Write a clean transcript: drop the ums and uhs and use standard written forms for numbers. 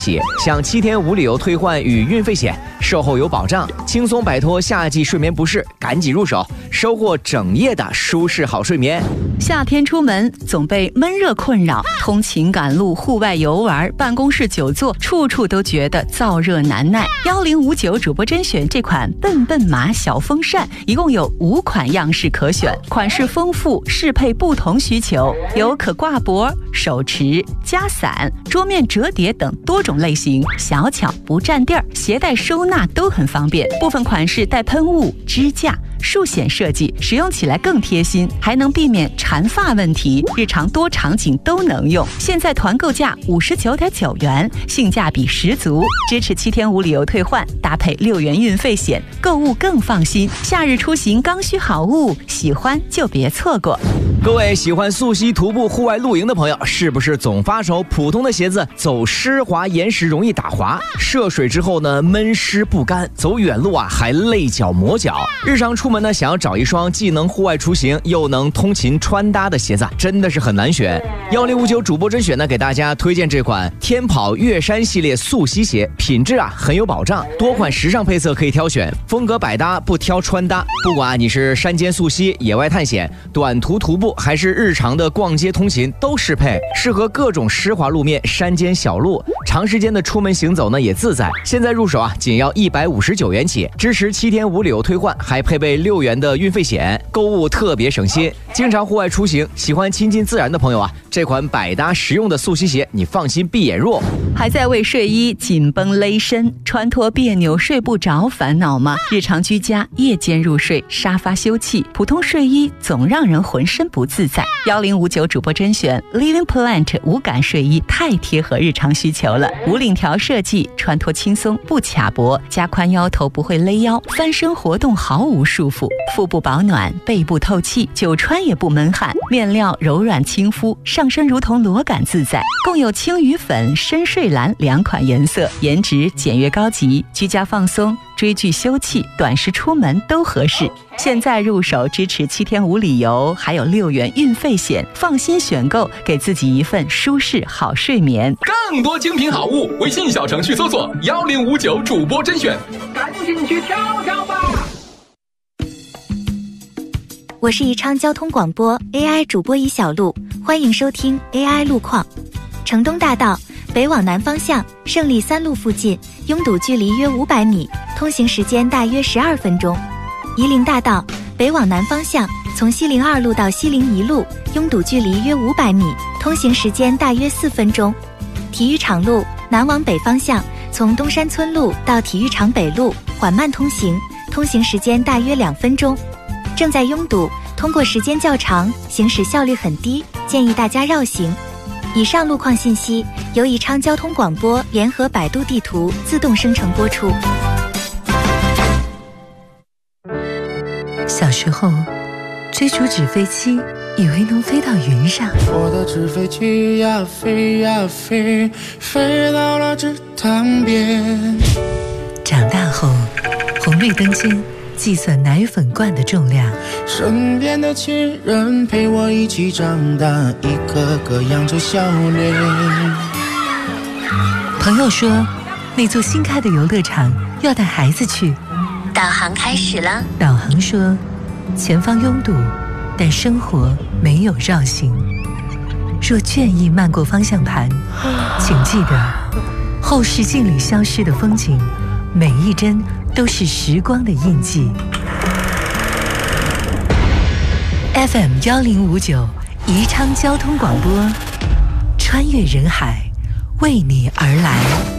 享7天无理由退换与运费险，售后有保障，轻松摆脱夏季睡眠不适，赶紧入手，收获整夜的舒适好睡眠。 夏天出门总被闷热困扰，通勤赶路、户外游玩、办公室久坐，处处都觉得燥热难耐。1059主播甄选这款笨笨马小风扇，一共有5款样式可选，款式丰富，适配不同需求，有可挂脖、手持、夹伞、桌面折叠等多种类型，小巧不占地儿，携带收纳都很方便。部分款式带喷雾、支架、竖显设计，使用起来更贴心，还能避免缠发问题，日常多场景都能用。现在团购价59.9元，性价比十足，支持7天无理由退换，搭配6元运费险，购物更放心。夏日出行刚需好物，喜欢就别错过。 各位喜欢溯溪、徒步、户外露营的朋友，是不是总发愁普通的鞋子走湿滑岩石容易打滑，涉水之后呢闷湿不干，走远路啊还累脚磨脚？日常出门呢，想要找一双既能户外出行又能通勤穿搭的鞋子，真的是很难选。1059主播甄选呢，给大家推荐这款天跑越山系列溯溪鞋，品质啊很有保障，多款时尚配色可以挑选，风格百搭不挑穿搭。不管你是山间溯溪、野外探险、短途徒步，还是日常的逛街通勤，都适配，适合各种湿滑路面、山间小路，长时间的出门行走呢也自在。现在入手啊，仅要159元起，支持7天无理由退换，还配备6元的运费险，购物特别省心。经常户外出行，喜欢亲近自然的朋友啊，这款百搭实用的溯溪鞋，你放心闭眼入。 还在为睡衣紧绷勒身、穿脱别扭、睡不着烦恼吗？日常居家、夜间入睡、沙发休憩，普通睡衣总让人浑身不自在。1059主播甄选 Living Plant 无感睡衣，太贴合日常需求了。无领条设计，穿脱轻松不卡脖，加宽腰头不会勒腰，翻身活动毫无束缚，腹部保暖，背部透气，久穿也不闷汗。面料柔软亲肤，上身如同裸感自在。共有青鱼粉、深睡蓝2款颜色，颜值简约高级，居家放松、追剧休憩、短时出门都合适。现在入手支持7天无理由，还有6元运费险，放心选购，给自己一份舒适好睡眠。 更多精品好物，微信小程序搜索1059主播甄选，赶紧去挑挑吧。 我是宜昌交通广播 AI 主播一小璐，欢迎收听 AI 路况。城东大道北往南方向胜利3路附近拥堵距离约500米，通行时间大约12分钟。夷陵大道北往南方向从西陵2路到西陵1路拥堵距离约500米，通行时间大约4分钟。体育场路南往北方向从东山村路到体育场北路缓慢通行，通行时间大约2分钟。正在拥堵，通过时间较长，行驶效率很低，建议大家绕行。以上路况信息由宜昌交通广播联合百度地图自动生成播出。 小时候追逐纸飞机，以为能飞到云上。 我的纸飞机呀飞呀飞，飞到了池塘边。 长大后，红绿灯间计算奶粉罐的重量。 身边的亲人陪我一起长大，一个个扬着笑脸。 朋友说，那座新开的游乐场要带孩子去。 导航开始了。 导航说，前方拥堵，但生活没有绕行。若倦意漫过方向盘，请记得，后视镜里消失的风景，每一帧都是时光的印记。FM 1059宜昌交通广播，穿越人海，为你而来。